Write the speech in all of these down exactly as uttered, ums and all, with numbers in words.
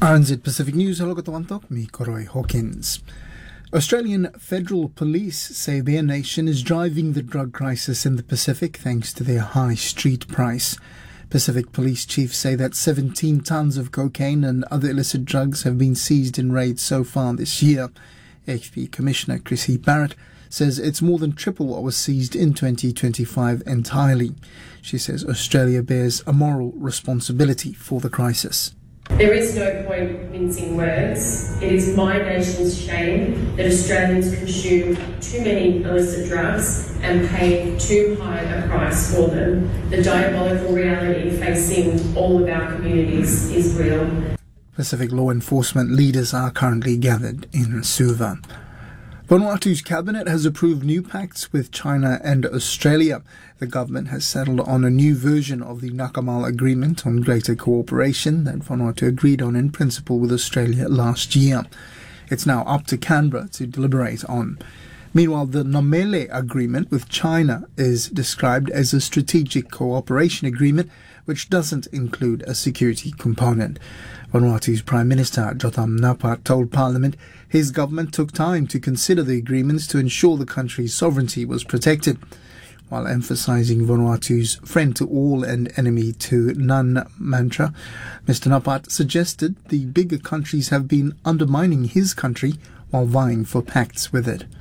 R N Z Pacific News, hello katawantok, mi Koroi Hawkins. Australian Federal Police say their nation is driving the drug crisis in the Pacific thanks to their high street price. Pacific Police chiefs say that seventeen tons of cocaine and other illicit drugs have been seized in raids so far this year. H P Commissioner Chrissy Barrett says it's more than triple what was seized in twenty twenty-five entirely. She says Australia bears a moral responsibility for the crisis. There is no point mincing words. It is my nation's shame that Australians consume too many illicit drugs and pay too high a price for them. The diabolical reality facing all of our communities is real. Pacific law enforcement leaders are currently gathered in Suva. Vanuatu's cabinet has approved new pacts with China and Australia. The government has settled on a new version of the Nakamal Agreement on Greater Cooperation that Vanuatu agreed on in principle with Australia last year. It's now up to Canberra to deliberate on. Meanwhile, the Nomele Agreement with China is described as a strategic cooperation agreement which doesn't include a security component. Vanuatu's Prime Minister Jotham Napat told Parliament his government took time to consider the agreements to ensure the country's sovereignty was protected, while emphasizing Vanuatu's friend to all and enemy to none mantra. Mister Napat suggested the bigger countries have been undermining his country while vying for pacts with it.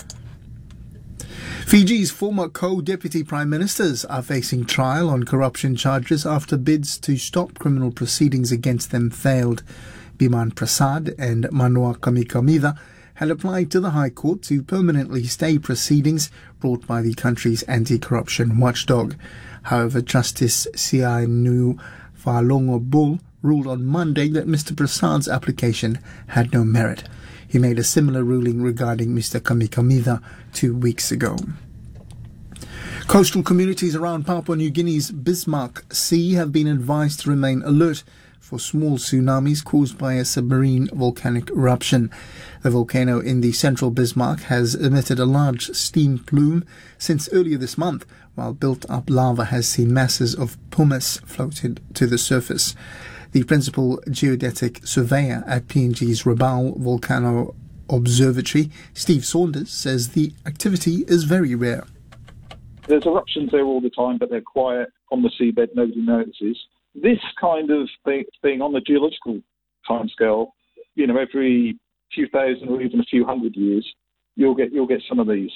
Fiji's former co-deputy prime ministers are facing trial on corruption charges after bids to stop criminal proceedings against them failed. Biman Prasad and Manoa Kamikamida had applied to the High Court to permanently stay proceedings brought by the country's anti-corruption watchdog. However, Justice Sianu Falongo Bull ruled on Monday that Mister Prasad's application had no merit. He made a similar ruling regarding Mister Kamikamida two weeks ago. Coastal communities around Papua New Guinea's Bismarck Sea have been advised to remain alert for small tsunamis caused by a submarine volcanic eruption. The volcano in the central Bismarck has emitted a large steam plume since earlier this month, while built-up lava has seen masses of pumice floated to the surface. The principal geodetic surveyor at P N G's Rabaul Volcano Observatory, Steve Saunders, says the activity is very rare. There's eruptions there all the time, but they're quiet on the seabed, nobody notices. This kind of thing, being on the geological timescale, you know, every few thousand or even a few hundred years, you'll get you'll get some of these.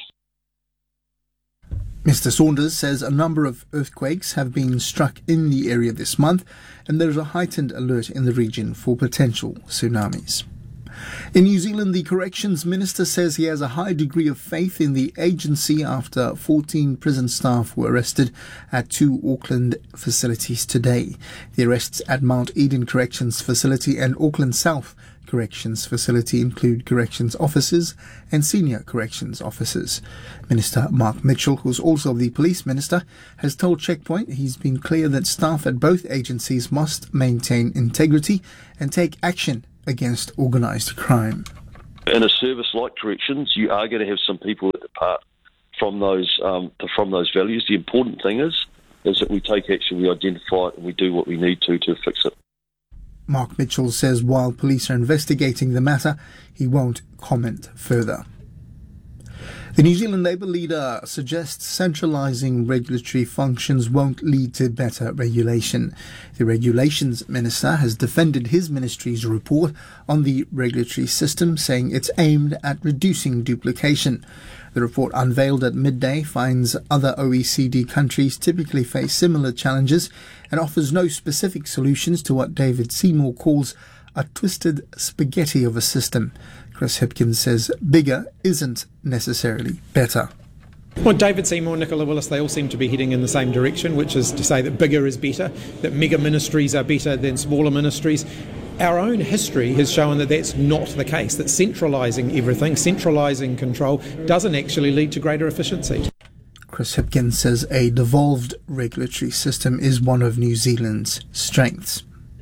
Mister Saunders says a number of earthquakes have been struck in the area this month, and there is a heightened alert in the region for potential tsunamis. In New Zealand, the Corrections Minister says he has a high degree of faith in the agency after fourteen prison staff were arrested at two Auckland facilities today. The arrests at Mount Eden Corrections Facility and Auckland South Corrections Facility include corrections officers and senior corrections officers. Minister Mark Mitchell, who's also the police minister, has told Checkpoint he's been clear that staff at both agencies must maintain integrity and take action against organised crime. In a service like corrections, you are going to have some people that depart from those um, from those values. The important thing is is that we take action, we identify it, and we do what we need to to fix it. Mark Mitchell says while police are investigating the matter, he won't comment further. The New Zealand Labour leader suggests centralising regulatory functions won't lead to better regulation. The Regulations Minister has defended his ministry's report on the regulatory system, saying it's aimed at reducing duplication. The report unveiled at midday finds other O E C D countries typically face similar challenges and offers no specific solutions to what David Seymour calls a twisted spaghetti of a system. Chris Hipkins says bigger isn't necessarily better. Well, David Seymour, Nicola Willis, they all seem to be heading in the same direction, which is to say that bigger is better, that mega ministries are better than smaller ministries. Our own history has shown that that's not the case, that centralising everything, centralising control, doesn't actually lead to greater efficiency. Chris Hipkins says a devolved regulatory system is one of New Zealand's strengths.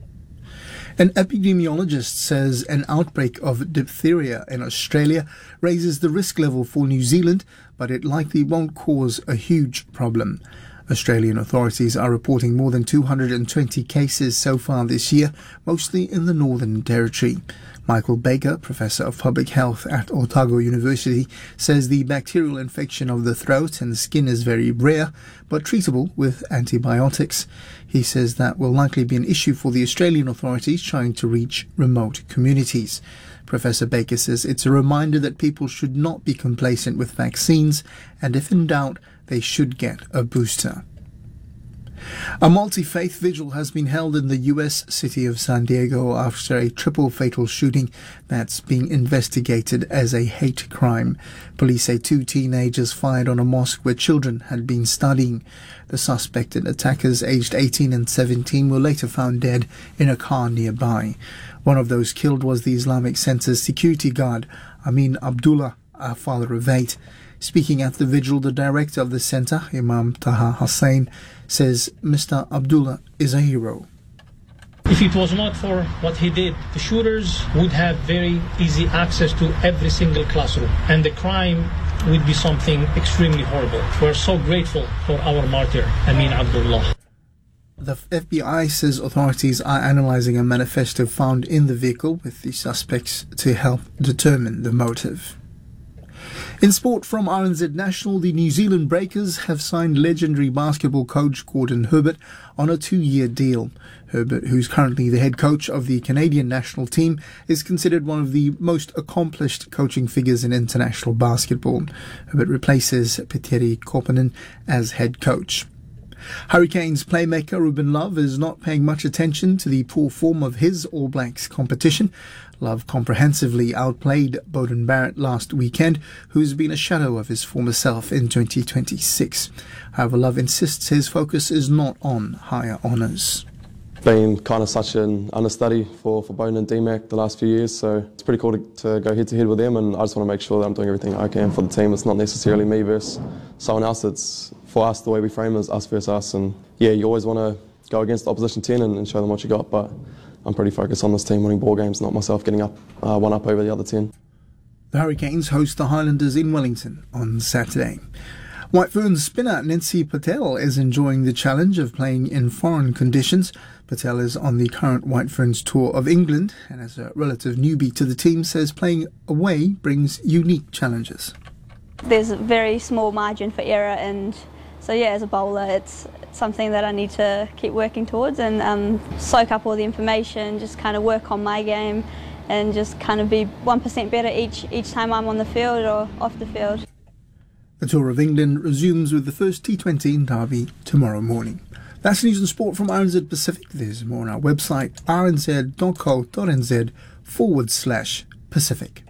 An epidemiologist says an outbreak of diphtheria in Australia raises the risk level for New Zealand, but it likely won't cause a huge problem. Australian authorities are reporting more than two hundred twenty cases so far this year, mostly in the Northern Territory. Michael Baker, Professor of Public Health at Otago University, says the bacterial infection of the throat and skin is very rare, but treatable with antibiotics. He says that will likely be an issue for the Australian authorities trying to reach remote communities. Professor Baker says it's a reminder that people should not be complacent with vaccines, and if in doubt, they should get a booster. A multi-faith vigil has been held in the U S city of San Diego after a triple fatal shooting that's being investigated as a hate crime. Police say two teenagers fired on a mosque where children had been studying. The suspected attackers, aged eighteen and seventeen, were later found dead in a car nearby. One of those killed was the Islamic Center's security guard, Amin Abdullah, a father of eight. Speaking at the vigil, the director of the center, Imam Taha Hussain, says Mister Abdullah is a hero. If it was not for what he did, the shooters would have very easy access to every single classroom, and the crime would be something extremely horrible. We're so grateful for our martyr, Amin Abdullah. The F B I says authorities are analysing a manifesto found in the vehicle with the suspects to help determine the motive. In sport from R N Z National, the New Zealand Breakers have signed legendary basketball coach Gordon Herbert on a two-year deal. Herbert, who's currently the head coach of the Canadian national team, is considered one of the most accomplished coaching figures in international basketball. Herbert replaces Petteri Koponen as head coach. Hurricanes playmaker Ruben Love is not paying much attention to the poor form of his All Blacks competition. Love comprehensively outplayed Beauden Barrett last weekend, who's been a shadow of his former self in twenty twenty-six. However, Love insists his focus is not on higher honours. Been kind of such an understudy for, for Beauden and D MAC the last few years, so it's pretty cool to, to go head to head with them, and I just want to make sure that I'm doing everything I can for the team. It's not necessarily me versus someone else. It's for us, the way we frame is us versus us, and yeah, you always want to go against the opposition ten and, and show them what you got, but I'm pretty focused on this team winning ball games, not myself getting up uh, one up over the other ten. The Hurricanes host the Highlanders in Wellington on Saturday. White Ferns spinner Nancy Patel is enjoying the challenge of playing in foreign conditions. Patel is on the current White Ferns tour of England, and as a relative newbie to the team, says playing away brings unique challenges. There's a very small margin for error, and so yeah, as a bowler it's something that I need to keep working towards and um, soak up all the information, just kind of work on my game and just kind of be one percent better each, each time I'm on the field or off the field. The Tour of England resumes with the first T twenty in Derby tomorrow morning. That's news and sport from R N Z Pacific. There's more on our website, rnz.co.nz forward slash Pacific.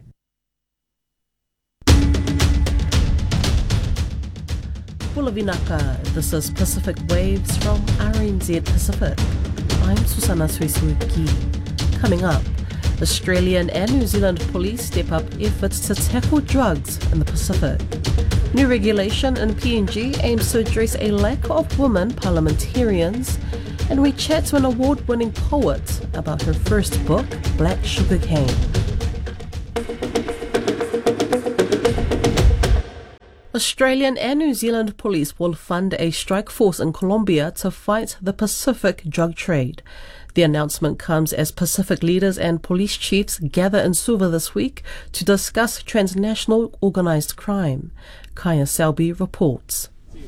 Pulavinaka, this is Pacific Waves from R N Z Pacific. I'm Susana Suisuki. Coming up, Australian and New Zealand police step up efforts to tackle drugs in the Pacific. New regulation in P N G aims to address a lack of women parliamentarians, and we chat to an award-winning poet about her first book, Black Sugarcane. Australian and New Zealand police will fund a strike force in Colombia to fight the Pacific drug trade. The announcement comes as Pacific leaders and police chiefs gather in Suva this week to discuss transnational organised crime. Kaya Selby reports.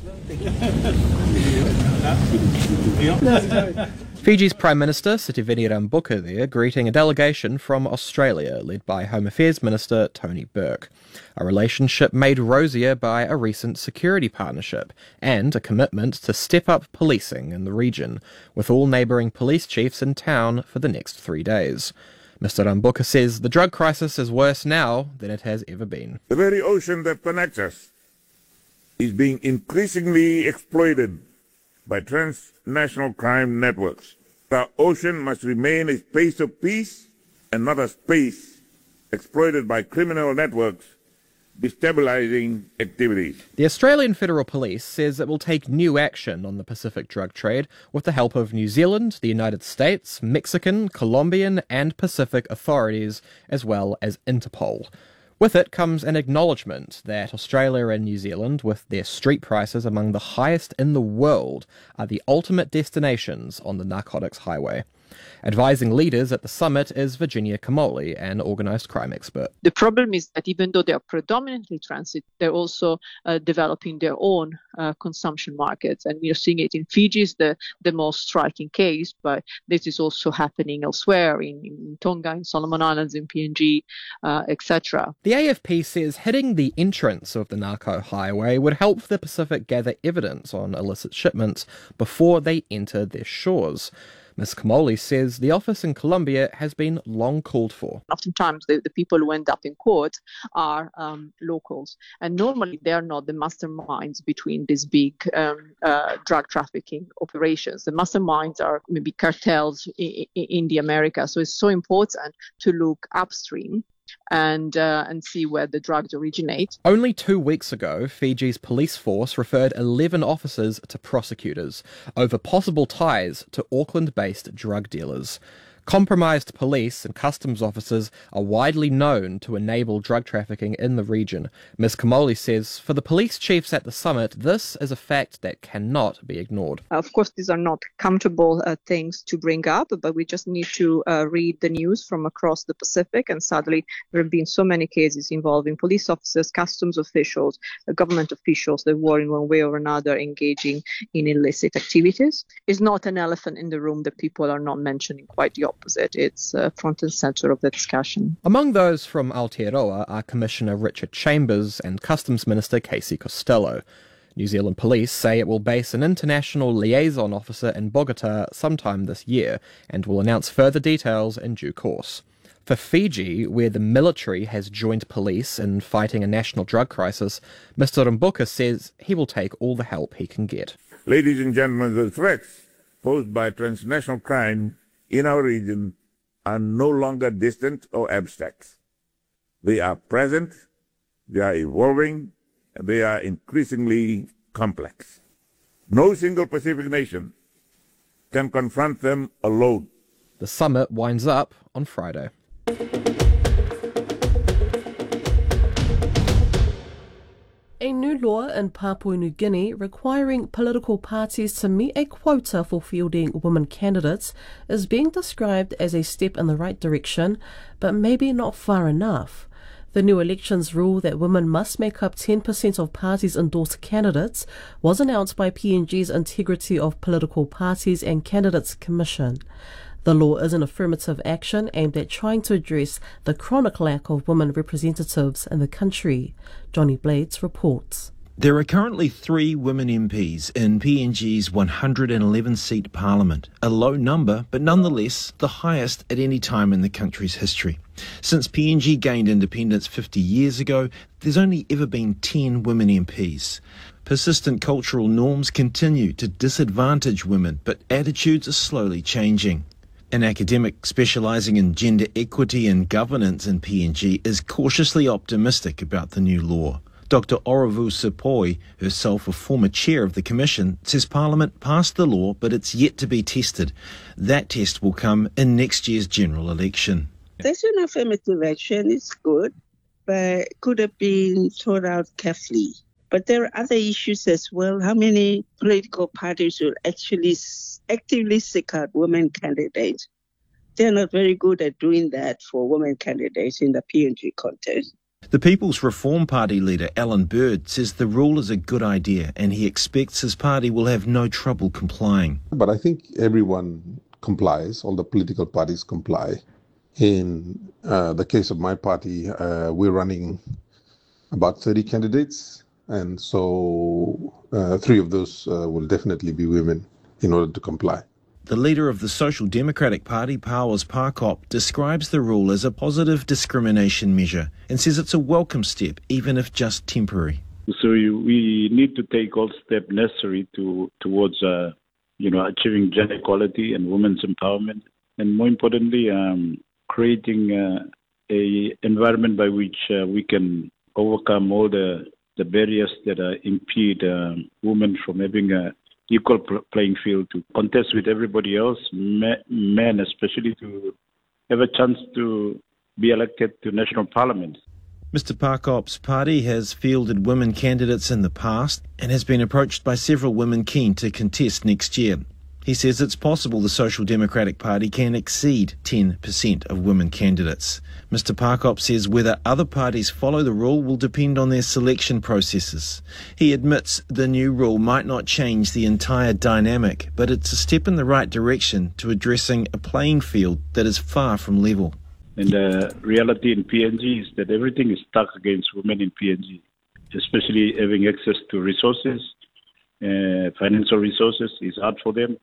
Fiji's Prime Minister Sitiveni Rabuka there greeting a delegation from Australia led by Home Affairs Minister Tony Burke. A relationship made rosier by a recent security partnership and a commitment to step up policing in the region, with all neighbouring police chiefs in town for the next three days. Mister Rabuka says the drug crisis is worse now than it has ever been. The very ocean that connects us is being increasingly exploited by transnational crime networks. The ocean must remain a space of peace and not a space exploited by criminal networks destabilizing activities. The Australian Federal Police says it will take new action on the Pacific drug trade with the help of New Zealand, the United States, Mexican, Colombian and Pacific authorities, as well as Interpol. With it comes an acknowledgement that Australia and New Zealand, with their street prices among the highest in the world, are the ultimate destinations on the narcotics highway. Advising leaders at the summit is Virginia Kamoli, an organised crime expert. The problem is that even though they are predominantly transit, they're also uh, developing their own uh, consumption markets. And we are seeing it in Fiji, is the, the most striking case, but this is also happening elsewhere in, in Tonga, in Solomon Islands, in P N G, uh, et cetera. The A F P says hitting the entrance of the narco highway would help the Pacific gather evidence on illicit shipments before they enter their shores. Miz Kamoli says the office in Colombia has been long called for. Oftentimes the, the people who end up in court are um, locals, and normally they are not the masterminds between these big um, uh, drug trafficking operations. The masterminds are maybe cartels in, in the Americas, so it's so important to look upstream and uh, and see where the drugs originate. Only two weeks ago, Fiji's police force referred eleven officers to prosecutors over possible ties to Auckland-based drug dealers. Compromised police and customs officers are widely known to enable drug trafficking in the region. Miz Kamoli says, for the police chiefs at the summit, this is a fact that cannot be ignored. Of course, these are not comfortable uh, things to bring up, but we just need to uh, read the news from across the Pacific. And sadly, there have been so many cases involving police officers, customs officials, uh, government officials that were in one way or another engaging in illicit activities. It's not an elephant in the room that people are not mentioning, quite the opposite. It's uh, front and center of the discussion. Among those from Aotearoa are Commissioner Richard Chambers and Customs Minister Casey Costello. New Zealand Police say it will base an international liaison officer in Bogota sometime this year and will announce further details in due course. For Fiji, where the military has joined police in fighting a national drug crisis, Mister Rumbuka says he will take all the help he can get. Ladies and gentlemen, the threats posed by transnational crime in our region are no longer distant or abstract. They are present, they are evolving, and they are increasingly complex. No single Pacific nation can confront them alone. The summit winds up on Friday. A new law in Papua New Guinea requiring political parties to meet a quota for fielding women candidates is being described as a step in the right direction, but maybe not far enough. The new elections rule that women must make up ten percent of parties' endorsed candidates was announced by P N G's Integrity of Political Parties and Candidates Commission. The law is an affirmative action aimed at trying to address the chronic lack of women representatives in the country. Johnny Blades reports. There are currently three women M Ps in P N G's one hundred eleven seat parliament, a low number, but nonetheless the highest at any time in the country's history. Since P N G gained independence fifty years ago, there's only ever been ten women M Ps. Persistent cultural norms continue to disadvantage women, but attitudes are slowly changing. An academic specialising in gender equity and governance in P N G is cautiously optimistic about the new law. Doctor Orovu Sepoi, herself a former chair of the Commission, says Parliament passed the law, but it's yet to be tested. That test will come in next year's general election. There's an affirmative action, it's good, but could have been thought out carefully. But there are other issues as well. How many political parties will actually actively seek out women candidates? They're not very good at doing that for women candidates in the P N G contest. The People's Reform Party leader Alan Bird says the rule is a good idea and he expects his party will have no trouble complying. But I think everyone complies, all the political parties comply. In uh, the case of my party, uh, we're running about thirty candidates. And so uh, three of those uh, will definitely be women in order to comply. The leader of the Social Democratic Party, Powers Parkop, describes the rule as a positive discrimination measure and says it's a welcome step, even if just temporary. So we need to take all steps necessary to towards uh, you know, achieving gender equality and women's empowerment, and more importantly, um, creating uh, a environment by which uh, we can overcome all the the barriers that uh, impede uh, women from having a equal playing field to contest with everybody else, men especially, to have a chance to be elected to national parliament. Mister Parkop's party has fielded women candidates in the past and has been approached by several women keen to contest next year. He says it's possible the Social Democratic Party can exceed ten percent of women candidates. Mister Parkop says whether other parties follow the rule will depend on their selection processes. He admits the new rule might not change the entire dynamic, but it's a step in the right direction to addressing a playing field that is far from level. And the reality in P N G is that everything is stuck against women in P N G, especially having access to resources, uh, financial resources is hard for them.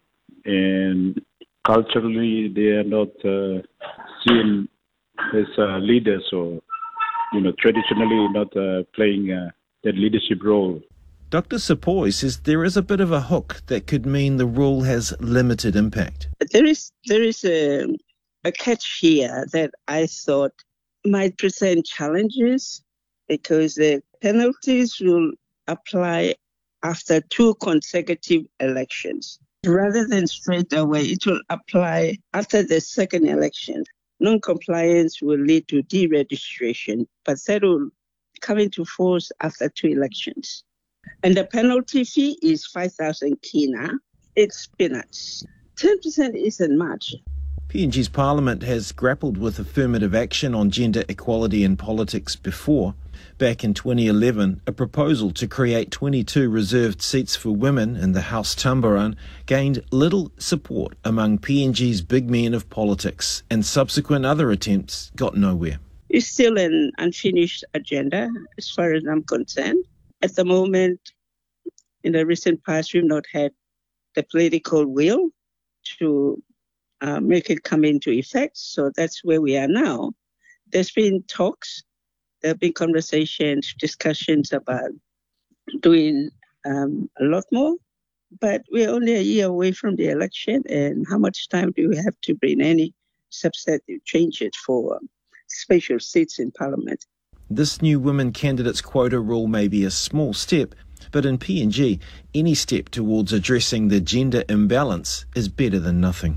And culturally, they are not uh, seen as uh, leaders or, you know, traditionally not uh, playing uh, that leadership role. Doctor Sepoy says there is a bit of a hook that could mean the rule has limited impact. There is, there is a... a catch here that I thought might present challenges because the penalties will apply after two consecutive elections. Rather than straight away, it will apply after the second election. Non-compliance will lead to deregistration, but that will come into force after two elections. And the penalty fee is five thousand kina. It's peanuts. ten percent isn't much. P N G's Parliament has grappled with affirmative action on gender equality in politics before. Back in twenty eleven, a proposal to create twenty-two reserved seats for women in the House Tambaran gained little support among P N G's big men of politics, and subsequent other attempts got nowhere. It's still an unfinished agenda as far as I'm concerned. At the moment, in the recent past, we've not had the political will to Uh, make it come into effect. So that's where we are now. There's been talks, there have been conversations, discussions about doing um, a lot more, but we're only a year away from the election, and how much time do we have to bring any substantive changes for um, special seats in Parliament? This new women candidates quota rule may be a small step, but in P N G, any step towards addressing the gender imbalance is better than nothing.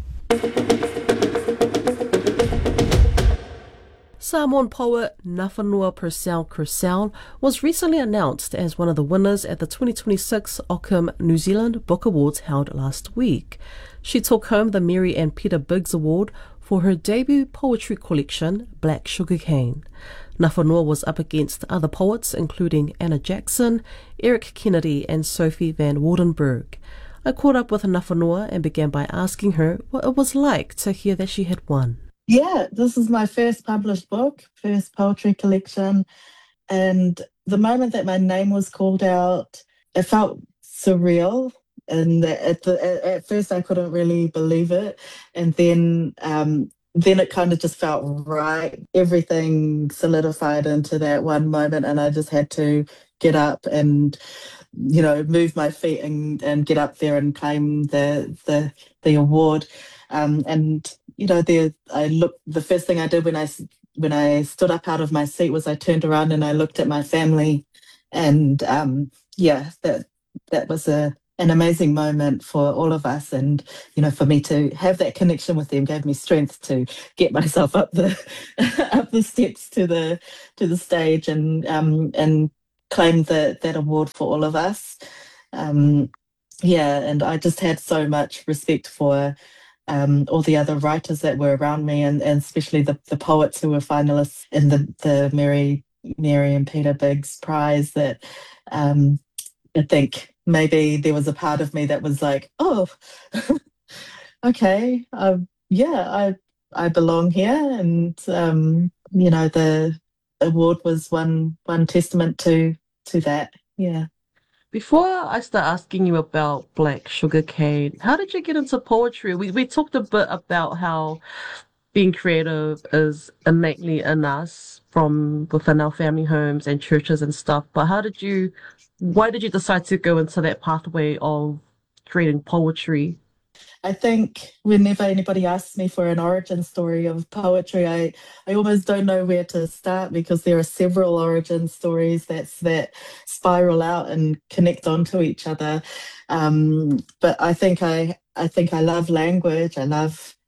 Samoan poet Nawhanua Purcell Crucell was recently announced as one of the winners at the twenty twenty-six Ockham New Zealand Book Awards held last week. She took home the Mary and Peter Biggs Award for her debut poetry collection, Black Sugarcane. Nawhanua was up against other poets including Anna Jackson, Eric Kennedy and Sophie Van Wardenberg. I caught up with Nawhanua and began by asking her what it was like to hear that she had won. Yeah, this is my first published book, first poetry collection, and the moment that my name was called out, it felt surreal. And at the at first I couldn't really believe it, and then um, then it kind of just felt right. Everything solidified into that one moment, and I just had to get up and, you know, move my feet and, and get up there and claim the the the award. Um, and you know, there I looked. The first thing I did when I when I stood up out of my seat was I turned around and I looked at my family, and um, yeah, that that was a an amazing moment for all of us. And you know, for me to have that connection with them gave me strength to get myself up the up the steps to the to the stage and um, and claim the, that award for all of us. Um, yeah, and I just had so much respect for um, all the other writers that were around me, and, and especially the, the poets who were finalists in the, the Mary, Mary and Peter Biggs Prize, that um, I think maybe there was a part of me that was like, oh, okay, uh, yeah, I I belong here. And, um, you know, the award was one one testament to to that. Yeah. Before I start asking you about Black Sugarcane, how did you get into poetry? We we talked a bit about how being creative is innately in us from within our family homes and churches and stuff. But how did you, why did you decide to go into that pathway of creating poetry? I think whenever anybody asks me for an origin story of poetry, I, I almost don't know where to start, because there are several origin stories that's that spiral out and connect onto each other. Um, but I think I I think I love language. I love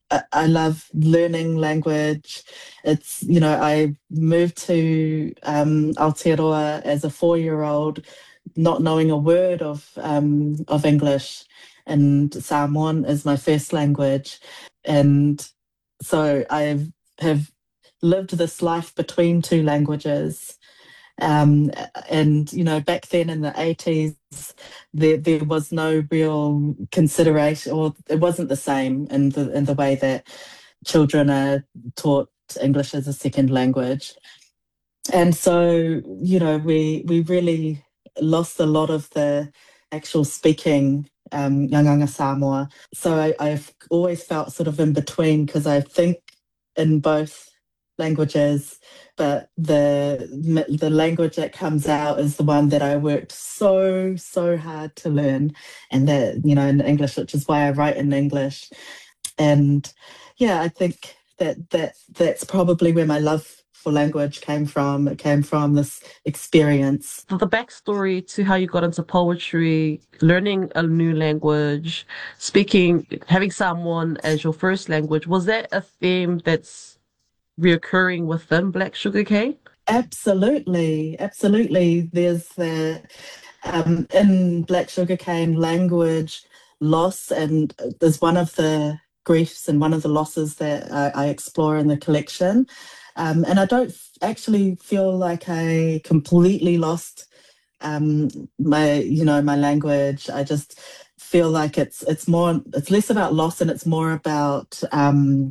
I, I love learning language. It's, you know, I moved to um, Aotearoa as a four-year-old, not knowing a word of um, of English, and Samoan is my first language. And so I have lived this life between two languages. Um, and, you know, back then in the eighties, there, there was no real consideration, or it wasn't the same in the, in the way that children are taught English as a second language. And so, you know, we, we really lost a lot of the actual speaking um, Nganganga Samoa. So I, I've always felt sort of in between, because I think in both languages, but the the language that comes out is the one that I worked so, so hard to learn. And that, you know, in English, which is why I write in English. And yeah, I think that, that that's probably where my love for language came from. It came from this experience. The backstory to how you got into poetry, learning a new language, speaking, having Samoan as your first language, was that a theme that's reoccurring within Black Sugarcane? Absolutely, absolutely. There's the, um, in Black Sugarcane, language loss, and there's one of the griefs and one of the losses that I, I explore in the collection. Um, and I don't actually feel like I completely lost um, my, you know, my language. I just feel like it's it's more, it's less about loss and it's more about um,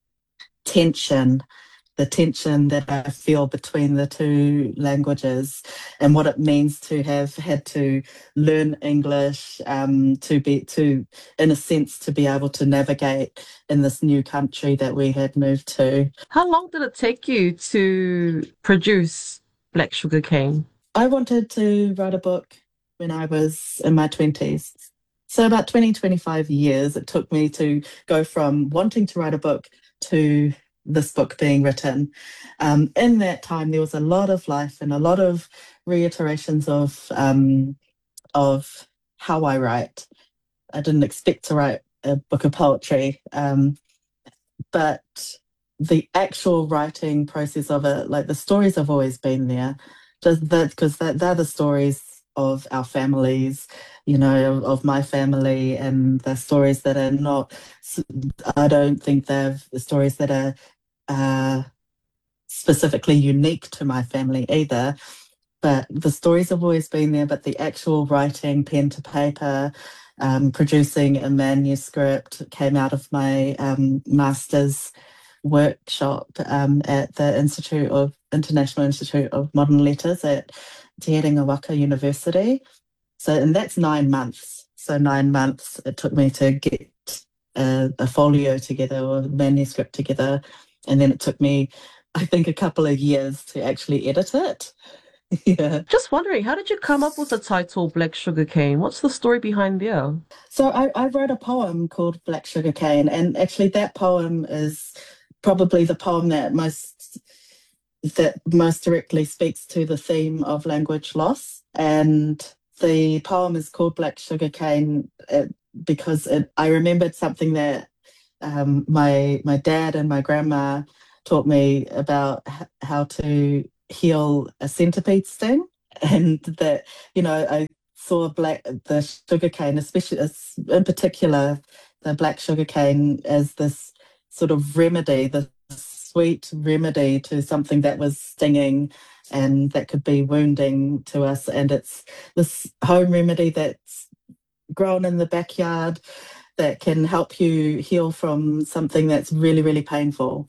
tension. The tension that I feel between the two languages, and what it means to have had to learn English, um, to be to, in a sense, to be able to navigate in this new country that we had moved to. How long did it take you to produce Black Sugarcane? I wanted to write a book when I was in my twenties. So about twenty, twenty-five years it took me to go from wanting to write a book to this book being written. Um, in that time, there was a lot of life and a lot of reiterations of um, of how I write. I didn't expect to write a book of poetry, um, but the actual writing process of it, like the stories have always been there, just that because that they're the stories of our families, you know, of, of my family, and the stories that are not, I don't think they're the stories that are uh, specifically unique to my family either, but the stories have always been there, but the actual writing, pen to paper, um, producing a manuscript came out of my um, master's workshop um, at the Institute of International Institute of Modern Letters at Te Herenga Waka University. So, and that's nine months. So nine months it took me to get a, a folio together or a manuscript together. And then it took me, I think, a couple of years to actually edit it. Yeah. Just wondering, how did you come up with the title Black Sugarcane? What's the story behind there? So I, I wrote a poem called Black Sugarcane, and actually that poem is probably the poem that most that most directly speaks to the theme of language loss. And the poem is called Black Sugarcane uh, because it, I remembered something that um, my my dad and my grandma taught me about h- how to heal a centipede sting, and that, you know, I saw black the sugarcane, especially in particular the black sugarcane, as this sort of remedy, the sweet remedy to something that was stinging and that could be wounding to us. And it's this home remedy that's grown in the backyard that can help you heal from something that's really, really painful.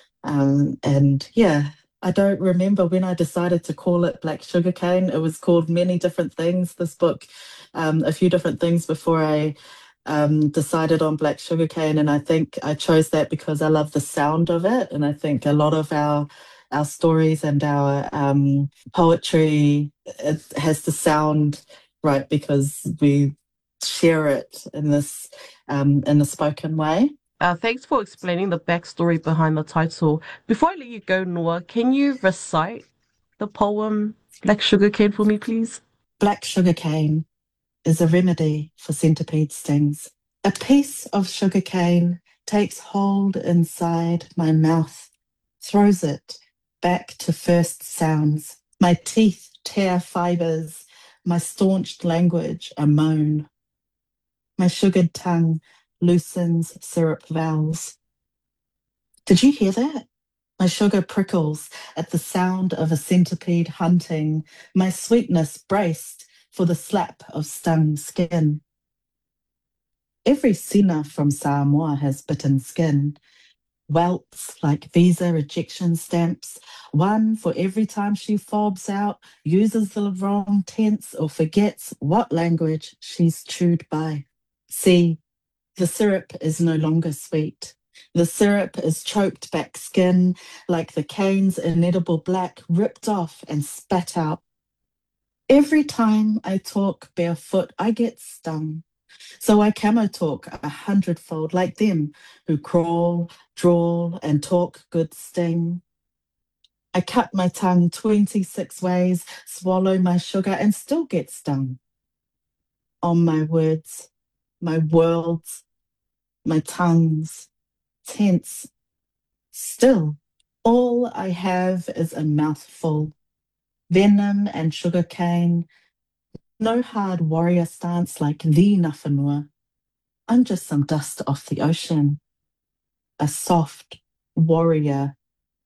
Um, and yeah, I don't remember when I decided to call it Black Sugarcane. It was called many different things, this book, um, a few different things before I um, decided on Black Sugarcane. And I think I chose that because I love the sound of it. And I think a lot of our our stories and our um, poetry, it has to sound right because we share it in this um, in a spoken way. Uh, thanks for explaining the backstory behind the title. Before I let you go, Noah, can you recite the poem Black Sugarcane for me, please? Black sugarcane is a remedy for centipede stings. A piece of sugarcane takes hold inside my mouth, throws it back to first sounds. My teeth tear fibers, my staunched language a moan. My sugared tongue loosens syrup vowels. Did you hear that? My sugar prickles at the sound of a centipede hunting, my sweetness braced for the slap of stung skin. Every sina from Samoa has bitten skin, welts like visa rejection stamps, one for every time she fobs out, uses the wrong tense, or forgets what language she's chewed by. See, the syrup is no longer sweet. The syrup is choked back skin, like the cane's inedible black ripped off and spat out. Every time I talk barefoot, I get stung. So I camo talk a hundredfold, like them who crawl, drawl, and talk good sting. I cut my tongue twenty-six ways, swallow my sugar, and still get stung. On my words, my worlds, my tongues, tense. Still, all I have is a mouthful. Venom and sugar cane. No hard warrior stance like the Nafanua. I'm just some dust off the ocean. A soft warrior.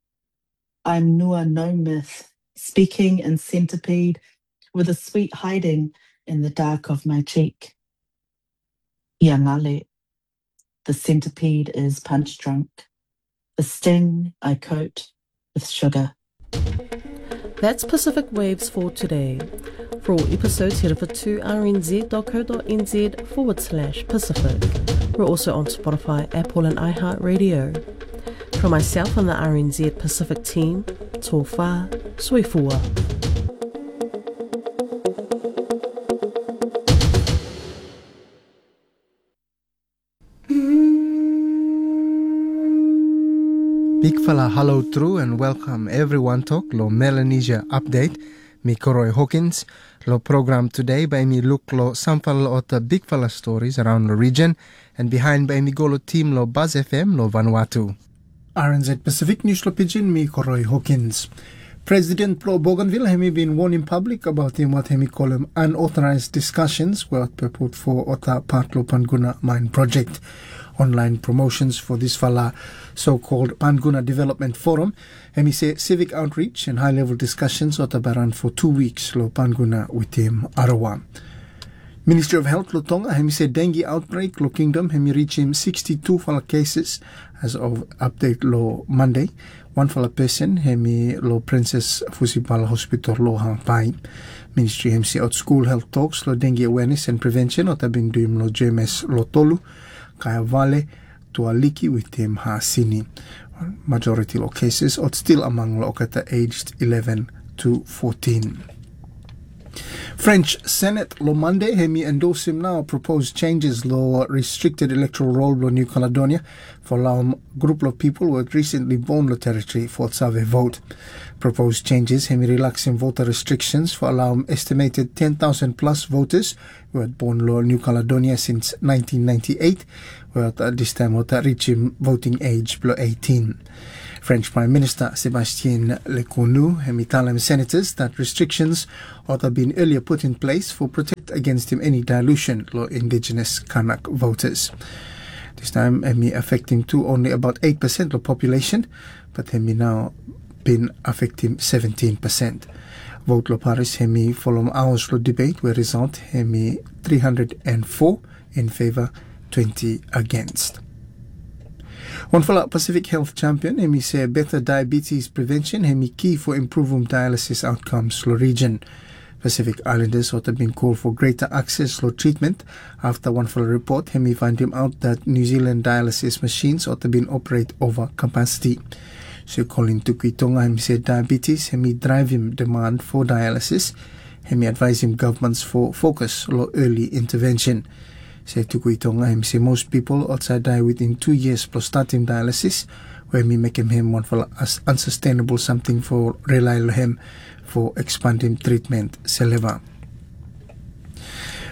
I'm Nua no myth, speaking in centipede, with a sweet hiding in the dark of my cheek. Yangale. The centipede is punch drunk. The sting I coat with sugar. That's Pacific Waves for today. For all episodes, head over to rnz.co.nz forward slash Pacific. We're also on Spotify, Apple and iHeartRadio. From myself and the R N Z Pacific team, tō whā, sui fua. Big fella hello through and welcome everyone to lo Melanesia update. Mi Koroi Hawkins. Lo program today by me look lo sample of the big fella stories around the region and behind by me go lo team lo Buzz F M lo Vanuatu. R N Z Pacific News lo Pigeon mi Koroi Hawkins. President Plo Bougainville has been warned in public about him what he call him unauthorized discussions were purport for Ota Patlo Panguna mine project. Online promotions for this fala so-called Panguna Development Forum. Hemi say civic outreach and high-level discussions at Baran for two weeks lo Panguna with him Arawa. Ministry of Health lo Tonga hemi say dengue outbreak lo Kingdom hemi reach him sixty-two fala cases as of update lo Monday. One fala person hemi lo Princess Fusipala Hospital lo hang pai. Ministry hemi say out school health talks lo dengue awareness and prevention at abing duim lo J M S lo Tolu. Kaya Vale to Aliki with him Hasini. Majority of cases are still among Lokata aged eleven to fourteen. French Senate lo Monday hemi endorse him now proposed changes lo restricted electoral roll lo New Caledonia for allow group of people who had recently born lo territory for Tsave vote. Proposed changes hemi relaxing voter restrictions for allow estimated ten thousand plus voters who had born lo New Caledonia since nineteen ninety-eight, who at this time would reach voting age below eighteen. French Prime Minister Sébastien Lecornu hemi tell him senators that restrictions ought to have been earlier put in place for protect against him any dilution lo indigenous Kanak voters. This time hemi affecting to only about eight percent of population, but hemi now been affecting seventeen percent. Vote lo Paris hemi follow hours lo debate where result hemi three hundred four in favor, twenty against. One fella Pacific Health Champion hemi say better diabetes prevention hemi key for improving dialysis outcomes lo region. Pacific Islanders ought to have been called for greater access to treatment after one fella report hemi find him out that New Zealand dialysis machines ought to have been operate over capacity. So calling to Tonga hemi say diabetes hemi drive him demand for dialysis hemi advise him governments for focus lo early intervention. Say Tukui Tonga him say most people outside die within two years plus starting dialysis, where me make him him one for unsustainable something for rely on him for expanding treatment seleva.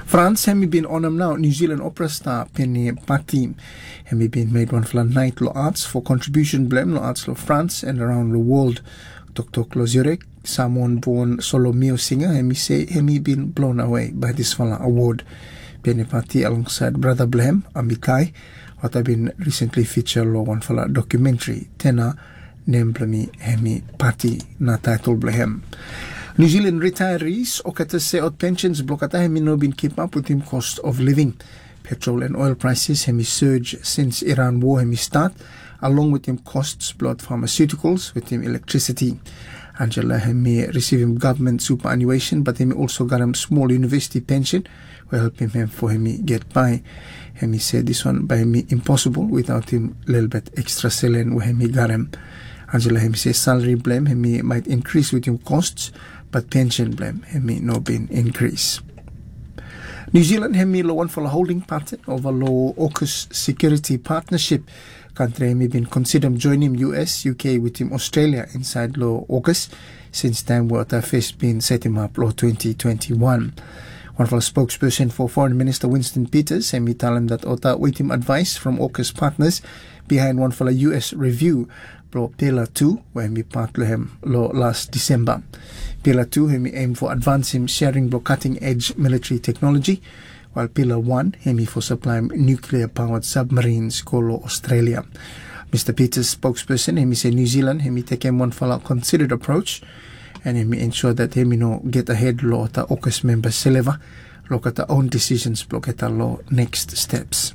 France hemi been on him now. New Zealand opera star Penny Patti hemi been made one for the night law arts for contribution blame law arts law France and around the world. Doctor Zurich, Samoan-born solo male singer, hemi say hemi been blown away by this fella award. Penny Patti alongside brother Blem Amikai, what have been recently featured law one fella documentary Tena Nemblemi hemi Patti na title Blehem. New Zealand retirees okata say out pensions blokata hemi no been keep up with him cost of living. Petrol and oil prices hemi surge since Iran war hemi start, along with him costs blood pharmaceuticals with him electricity. Angela hemi receive him government superannuation, but hemi also got him small university pension, will help him for hemi get by. Hemi said this one by hemi impossible without him little bit extra selling where hemi got him. Angela hemi says salary blame hemi might increase with him costs, but pension blame hemi no been increase. New Zealand hemi lo one for a holding pattern over law AUKUS security partnership. Country hemi been considered joining U S, U K with him Australia inside law AUKUS since time what have first been set him up law twenty twenty-one. One for a spokesperson for Foreign Minister Winston Peters hemi tell him that Ota with him advice from AUKUS partners behind one for a U S review law Pillar two where hemi part him law last December. Pillar two hemi aim for advancing sharing blow cutting edge military technology, while Pillar one hemi for supplying nuclear powered submarines called Australia. Mister Peters spokesperson hemi say New Zealand hemi take him one for a considered approach and hemi ensure that hemi no get ahead law ta AUKUS member Seleva look at their own decisions block at law next steps.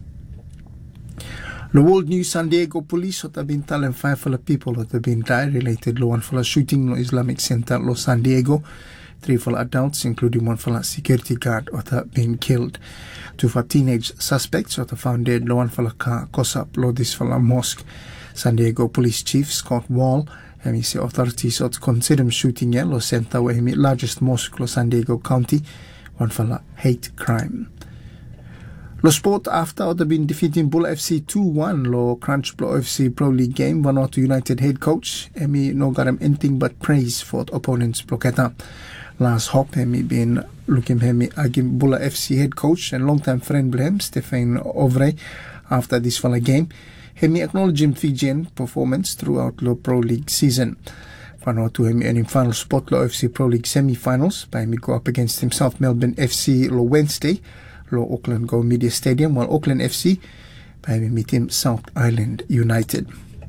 The World News San Diego police have been telling five full of people that have been died related to one for a shooting in Islamic Center Los San Diego. Three full adults, including one for a security guard, have been killed. Two for teenage suspects are found dead. One for a car Kosap lo this for a mosque. San Diego Police Chief Scott Wall and he say authorities ought to consider shooting in Los Center where he meet largest mosque Los San Diego County. One for a hate crime. Lo sport after have been defeating Bull F C two one lo Crunch Blow F C Pro League game. Vanuatu United head coach Emi no got him anything but praise for the opponent's blocketa. Last hop Emi been looking Emi again Bulla F C head coach and long-time friend Blem Stefan Ovre after this fella game. Emi acknowledged him Fijian performance throughout lo Pro League season. Vanuatu Emi earning final spot lo F C Pro League semi-finals by Emi go up against himself Melbourne F C lo Wednesday. Lo Auckland Go Media Stadium, while Auckland F C by meet him South Island United.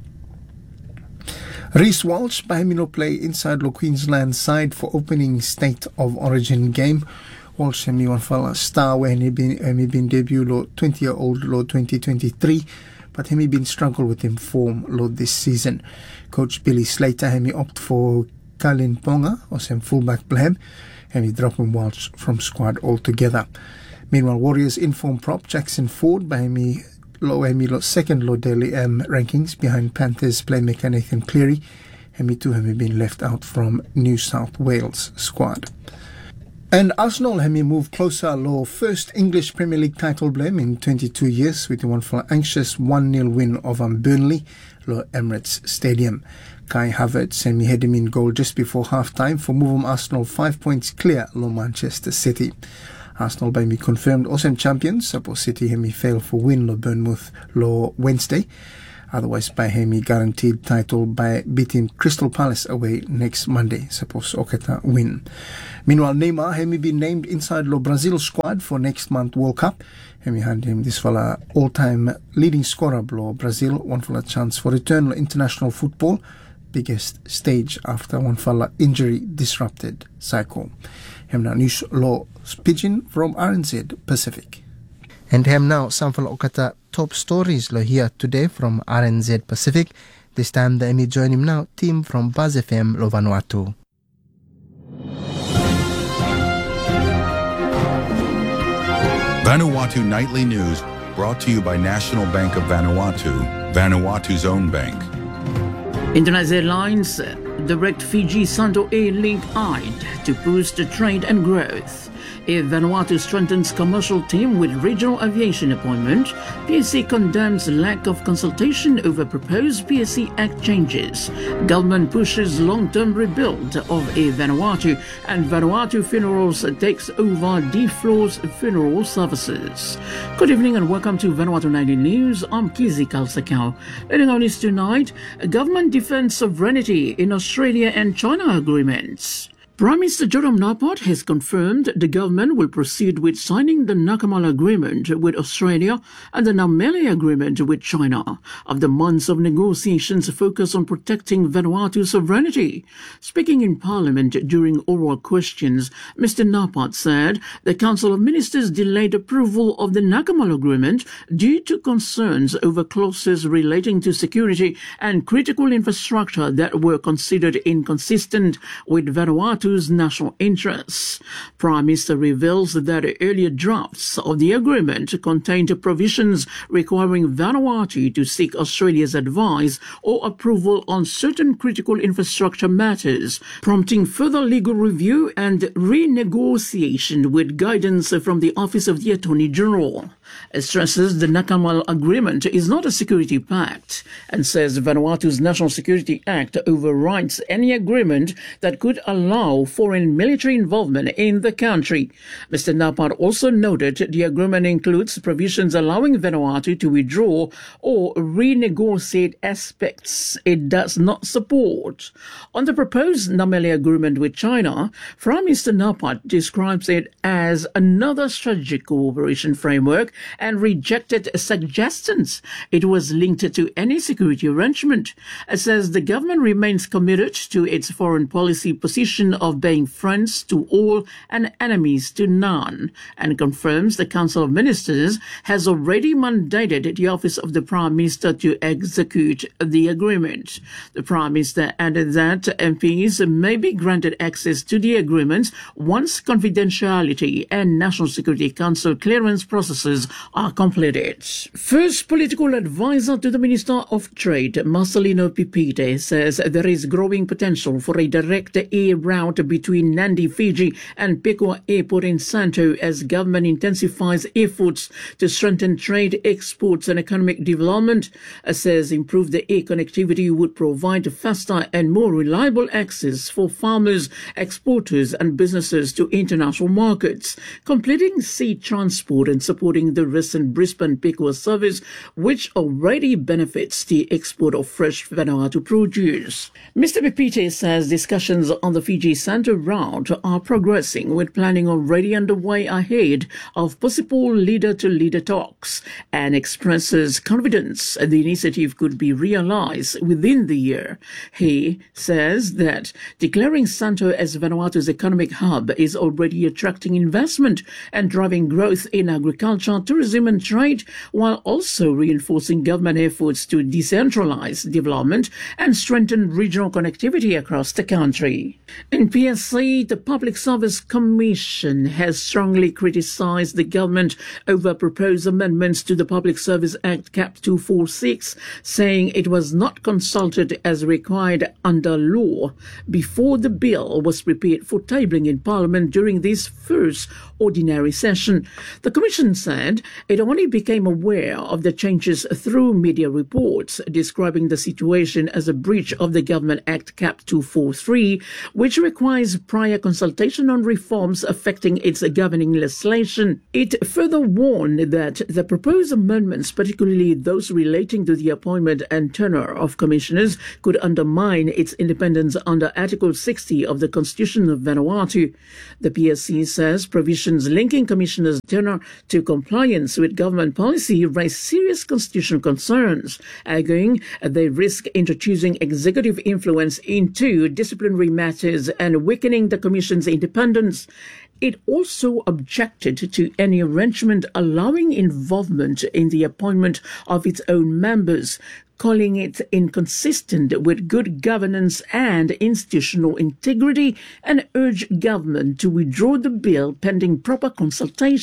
Reece Walsh by no play inside Lo Queensland side for opening State of Origin game. Walsh hemi one fella star when he been hemi been debut lo twenty year old lo twenty twenty-three, but hemi been struggle with him form lo this season. Coach Billy Slater hemi opt for Kalin Ponga or some fullback blame hemi dropping Walsh from squad altogether. Meanwhile, Warriors inform prop Jackson Ford by me low Emi lo second low daily M rankings behind Panthers playmaker Nathan Cleary. Emi too have been left out from New South Wales squad. And Arsenal have moved closer low first English Premier League title blame in twenty-two years with one for anxious one nil win over Burnley low Emirates Stadium. Kai Havertz semi had him in goal just before half time for moving Arsenal five points clear low Manchester City. Arsenal by me confirmed awesome champions. Suppose City hemi fail for win lo Bournemouth lo Wednesday. Otherwise by hemi guaranteed title by beating Crystal Palace away next Monday. Suppose Oketa win. Meanwhile Neymar hemi been named inside lo Brazil squad for next month World Cup. Hemi hand him this fella all-time leading scorer lo Brazil. One fella chance for return lo international football. Biggest stage after one fella injury disrupted cycle. Hem now news law pigeon from R N Z Pacific. And hem now some from Okata top stories lo here today from R N Z Pacific. This time the Emi join him now team from Buzz F M lo Vanuatu. Vanuatu Nightly News brought to you by National Bank of Vanuatu, Vanuatu's own bank. International Airlines direct Fiji Santo Air link eyed to boost trade and growth. Air Vanuatu strengthens commercial team with regional aviation appointment. P S C condemns lack of consultation over proposed P S C Act changes. Government pushes long-term rebuild of Air Vanuatu, and Vanuatu Funerals takes over D Floor's funeral services. Good evening and welcome to Vanuatu ninety News. I'm Kizi Kalsakau. Leading on news tonight, government defends sovereignty in Australia and China agreements. Prime Minister Joram Napot has confirmed the government will proceed with signing the Nakamala Agreement with Australia and the Namele Agreement with China after months of negotiations focused on protecting Vanuatu's sovereignty. Speaking in Parliament during oral questions, Mister Napot said the Council of Ministers delayed approval of the Nakamala Agreement due to concerns over clauses relating to security and critical infrastructure that were considered inconsistent with Vanuatu's national interests. Prime Minister reveals that earlier drafts of the agreement contained provisions requiring Vanuatu to seek Australia's advice or approval on certain critical infrastructure matters, prompting further legal review and renegotiation with guidance from the Office of the Attorney General. It stresses the Nakamala Agreement is not a security pact and says Vanuatu's National Security Act overrides any agreement that could allow foreign military involvement in the country. Mister Napot also noted the agreement includes provisions allowing Vanuatu to withdraw or renegotiate aspects it does not support. On the proposed Namele Agreement with China, Prime Minister Napot describes it as another strategic cooperation framework and rejected suggestions it was linked to any security arrangement. It says the government remains committed to its foreign policy position of being friends to all and enemies to none, and confirms the Council of Ministers has already mandated the Office of the Prime Minister to execute the agreement. The Prime Minister added that M Ps may be granted access to the agreements once confidentiality and National Security Council clearance processes are completed. First political advisor to the Minister of Trade, Marcelino Pipite, says there is growing potential for a direct air route between Nadi, Fiji and Pekua Airport in Santo as government intensifies efforts to strengthen trade, exports and economic development. It says improved air connectivity would provide faster and more reliable access for farmers, exporters and businesses to international markets, completing sea transport and supporting the recent Brisbane Pekua service, which already benefits the export of fresh Vanuatu produce. Mister Pipite says discussions on the Fiji-Santo route are progressing, with planning already underway ahead of possible leader-to-leader talks, and expresses confidence the initiative could be realized within the year. He says that declaring Santo as Vanuatu's economic hub is already attracting investment and driving growth in agriculture, tourism and trade, while also reinforcing government efforts to decentralize development and strengthen regional connectivity across the country. In P S C, the Public Service Commission has strongly criticised the government over proposed amendments to the Public Service Act Cap two forty-six, saying it was not consulted as required under law before the bill was prepared for tabling in Parliament during this first ordinary session. The Commission said it only became aware of the changes through media reports, describing the situation as a breach of the Government Act Cap two forty-three, which requires prior consultation on reforms affecting its governing legislation. It further warned that the proposed amendments, particularly those relating to the appointment and tenure of commissioners, could undermine its independence under Article sixty of the Constitution of Vanuatu. The P S C says provisions linking commissioners' tenure to compliance with government policy raise serious constitutional concerns, arguing they risk introducing executive influence into disciplinary matters and weakening the Commission's independence. It also objected to any arrangement allowing involvement in the appointment of its own members, calling it inconsistent with good governance and institutional integrity, and urged government to withdraw the bill pending proper consultation.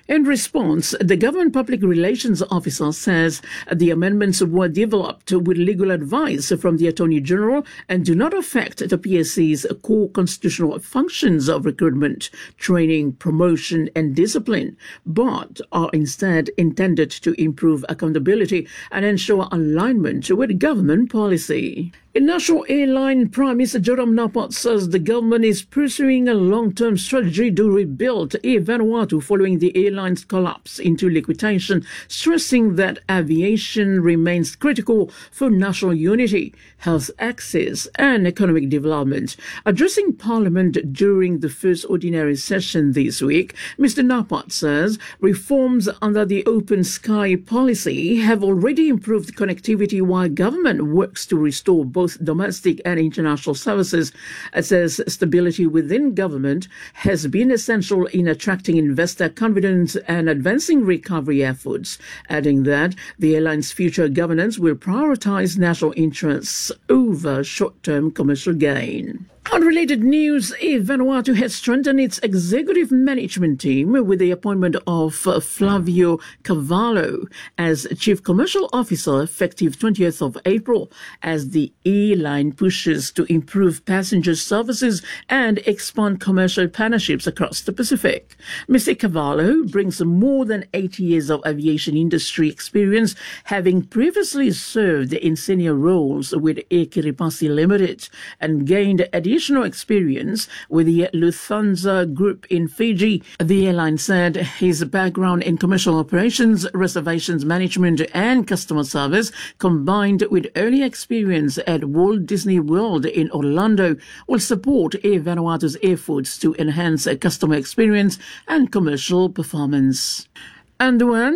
In response, the government public relations officer says the amendments were developed with legal advice from the Attorney General and do not affect the P S C's core constitutional functions of recruitment, training, promotion and discipline, but are instead intended to improve accountability and ensure alignment with government policy. In National Airline, Prime Minister Joram Napat says the government is pursuing a long-term strategy to rebuild Air Vanuatu following the airline's collapse into liquidation, stressing that aviation remains critical for national unity, health access and economic development. Addressing Parliament during the first ordinary session this week, Mister Napat says reforms under the Open Sky policy have already improved connectivity while government works to restore both both domestic and international services. It says stability within government has been essential in attracting investor confidence and advancing recovery efforts, adding that the airline's future governance will prioritize national interests over short-term commercial gain. On related news, Air Vanuatu has strengthened its executive management team with the appointment of Flavio Cavallo as Chief Commercial Officer effective twentieth of April as the airline pushes to improve passenger services and expand commercial partnerships across the Pacific. Mister Cavallo brings more than eight years of aviation industry experience, having previously served in senior roles with Air Kiribati Limited and gained additional Additional experience with the Lufthansa Group in Fiji. The airline said his background in commercial operations, reservations management and customer service, combined with early experience at Walt Disney World in Orlando, will support Air Vanuatu's efforts to enhance customer experience and commercial performance. And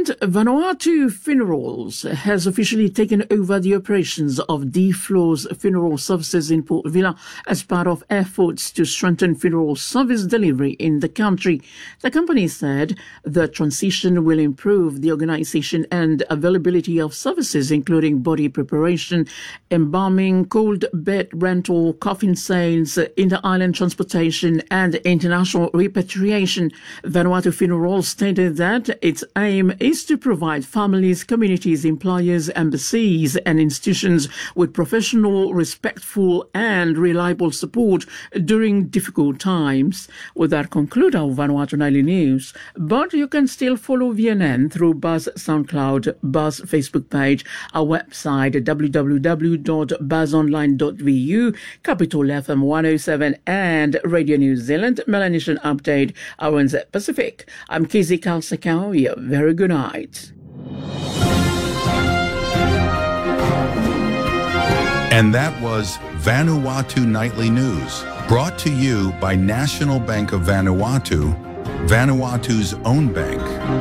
Vanuatu Funerals has officially taken over the operations of D Flo's funeral services in Port Vila as part of efforts to strengthen funeral service delivery in the country. The company said the transition will improve the organization and availability of services, including body preparation, embalming, cold bed rental, coffin sales, inter-island transportation, and international repatriation. Vanuatu Funerals stated that its aim is to provide families, communities, employers, embassies and institutions with professional, respectful and reliable support during difficult times. With that conclude our Vanuatu Nightly News, but you can still follow V N N through Buzz SoundCloud, Buzz Facebook page, our website w w w dot buzz online dot v u, Capital F M one oh seven and Radio New Zealand, Melanesian Update, our N Z Pacific. I'm Kizzy Kalsakau. Very good night. And that was Vanuatu Nightly News, brought to you by National Bank of Vanuatu, Vanuatu's own bank.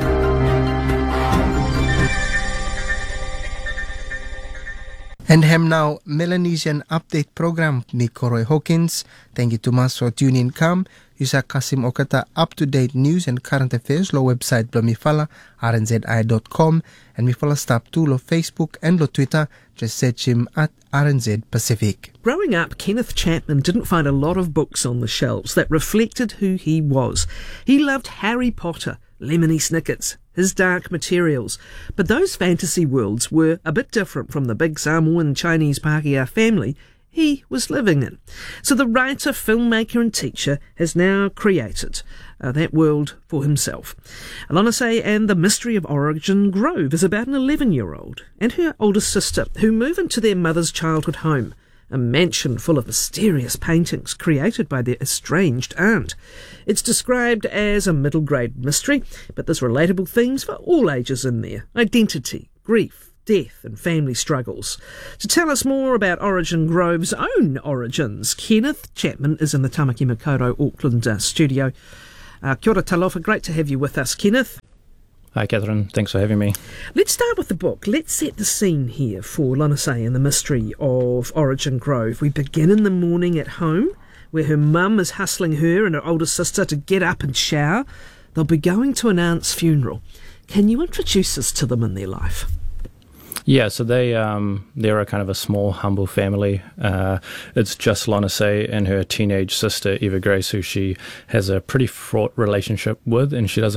And hem now Melanesian Update program ni Koroi Hawkins. Thank you too much for tuning in. Come, Yusa Kasim Okata up-to-date news and current affairs lo website blo mifala r n z i dot com and mifala stop to lo Facebook and lo Twitter. Just search him at R N Z Pacific. Growing up, Kenneth Chapman didn't find a lot of books on the shelves that reflected who he was. He loved Harry Potter, Lemony Snickets, his Dark Materials, but those fantasy worlds were a bit different from the big Samoan Chinese Pākehā family he was living in. So the writer, filmmaker and teacher has now created uh, that world for himself. Alonase and the Mystery of Origin Grove is about an eleven-year-old and her older sister who move into their mother's childhood home, a mansion full of mysterious paintings created by their estranged aunt. It's described as a middle-grade mystery, but there's relatable themes for all ages in there: identity, grief, death and family struggles. To tell us more about Origin Grove's own origins, Kenneth Chapman is in the Tamaki Makaurau Auckland uh, studio. Uh, kia ora talofa, great to have you with us, Kenneth. Hi, Catherine. Thanks for having me. Let's start with the book. Let's set the scene here for Lanase and the Mystery of Origin Grove. We begin in the morning at home, where her mum is hustling her and her older sister to get up and shower. They'll be going to an aunt's funeral. Can you introduce us to them and their life? Yeah, so they um, they're a kind of a small, humble family. Uh, it's just Lanase and her teenage sister, Eva Grace, who she has a pretty fraught relationship with, and she doesn't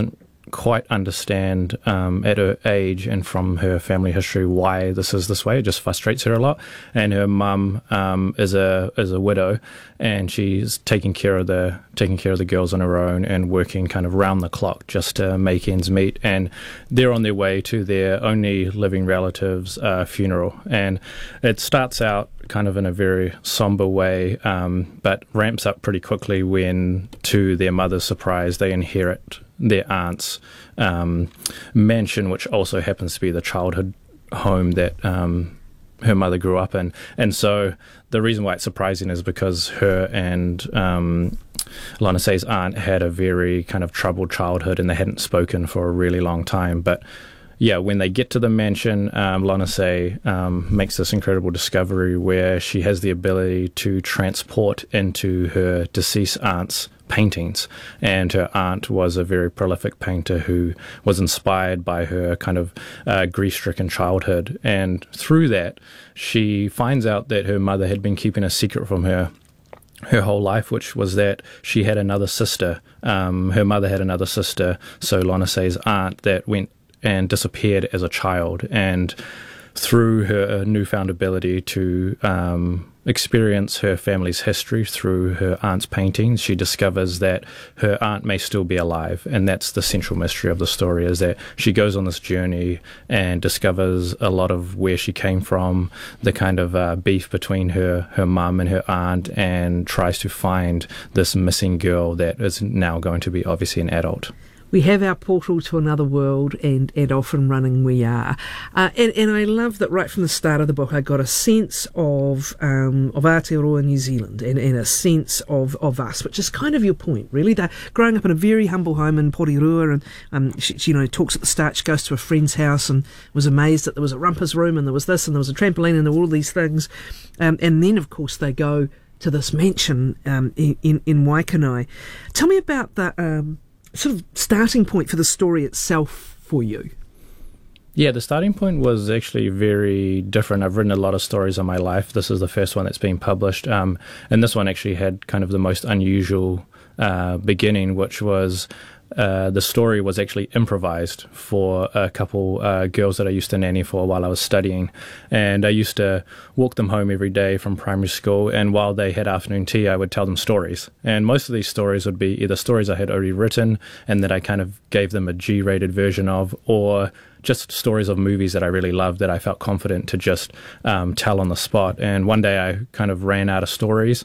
quite understand um, at her age and from her family history why this is this way. It just frustrates her a lot. And her mum um, is a is a widow, and she's taking care of the taking care of the girls on her own and working kind of round the clock just to make ends meet. And they're on their way to their only living relative's uh, funeral, and it starts out kind of in a very somber way, um, but ramps up pretty quickly when, to their mother's surprise, they inherit their aunt's um, mansion, which also happens to be the childhood home that um, her mother grew up in. And so the reason why it's surprising is because her and um, Lana Say's aunt had a very kind of troubled childhood, and they hadn't spoken for a really long time. But yeah, when they get to the mansion, um, Lana Say um, makes this incredible discovery where she has the ability to transport into her deceased aunt's paintings. And her aunt was a very prolific painter who was inspired by her kind of uh, grief-stricken childhood. And through that, she finds out that her mother had been keeping a secret from her her whole life, which was that she had another sister. Um, her mother had another sister, so Lana Say's aunt, that went and disappeared as a child. And through her newfound ability to um, experience her family's history through her aunt's paintings, she discovers that her aunt may still be alive. And that's the central mystery of the story, is that she goes on this journey and discovers a lot of where she came from, the kind of uh, beef between her, her mum and her aunt, and tries to find this missing girl that is now going to be obviously an adult. We have our portal to another world, and, and often running we are. Uh, and, and I love that right from the start of the book I got a sense of um, of Aotearoa New Zealand and, and a sense of, of us, which is kind of your point, really. They're growing up in a very humble home in Porirua, and um, she, she, you know, talks at the start, she goes to a friend's house and was amazed that there was a rumpus room and there was this and there was a trampoline and there were all these things. Um, and then, of course, they go to this mansion um, in, in, in Waikanae. Tell me about the... Um, sort of starting point for the story itself for you. Yeah, the starting point was actually very different. I've written a lot of stories in my life. This is the first one that's been published. Um, and this one actually had kind of the most unusual uh, beginning, which was uh, the story was actually improvised for a couple uh, girls that I used to nanny for while I was studying. And I used to walk them home every day from primary school, and while they had afternoon tea, I would tell them stories. And most of these stories would be either stories I had already written and that I kind of gave them a G-rated version of, or just stories of movies that I really loved that I felt confident to just um, tell on the spot. And one day I kind of ran out of stories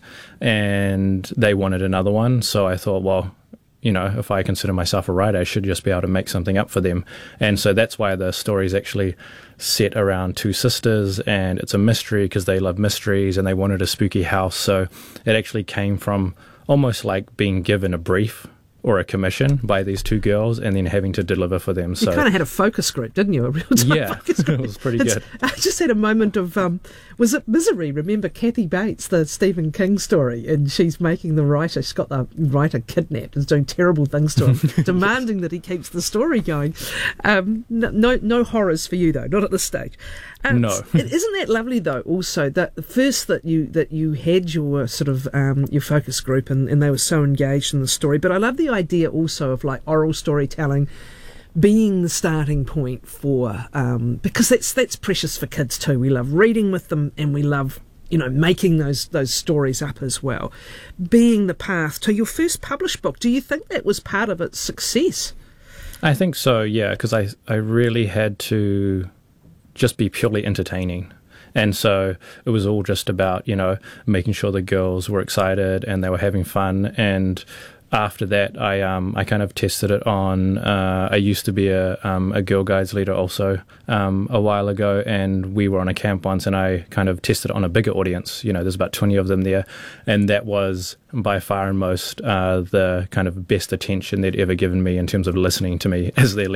and they wanted another one. So I thought, well, you know, if I consider myself a writer, I should just be able to make something up for them. And so that's why the story is actually set around two sisters, and it's a mystery because they love mysteries and they wanted a spooky house. So it actually came from almost like being given a brief or a commission by these two girls and then having to deliver for them. So you kind of had a focus group, didn't you? A real time yeah, focus group. It was pretty It's, good. I just had a moment of, um, was it Misery? Remember Kathy Bates, the Stephen King story, and she's making the writer, she's got the writer kidnapped and is doing terrible things to him, demanding that he keeps the story going. Um, no, no, no horrors for you though, not at this stage. Um, No. Isn't that lovely though? Also, that first that you that you had your sort of um, your focus group and, and they were so engaged in the story. But I love the idea also of like oral storytelling being the starting point for um, because that's that's precious for kids too. We love reading with them, and we love, you know, making those those stories up as well. Being the path to your first published book, do you think that was part of its success? I think so, yeah, because I, I really had to just be purely entertaining. And so it was all just about, you know, making sure the girls were excited and they were having fun. And after that, I um I kind of tested it on. Uh, I used to be a um, a Girl Guides leader also um, a while ago, and we were on a camp once, and I kind of tested it on a bigger audience. You know, there's about twenty of them there, and that was by far and most uh, the kind of best attention they'd ever given me in terms of listening to me as their leader.